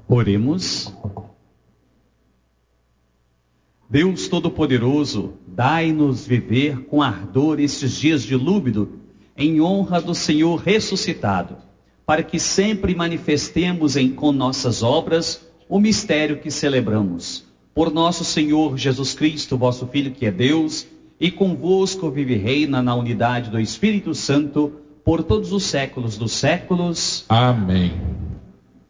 Oremos. Deus Todo-Poderoso, dai-nos viver com ardor estes dias de lúbido, em honra do Senhor ressuscitado, para que sempre manifestemos com nossas obras o mistério que celebramos. Por nosso Senhor Jesus Cristo, vosso Filho, que é Deus, e convosco vive e reina na unidade do Espírito Santo, por todos os séculos dos séculos. Amém.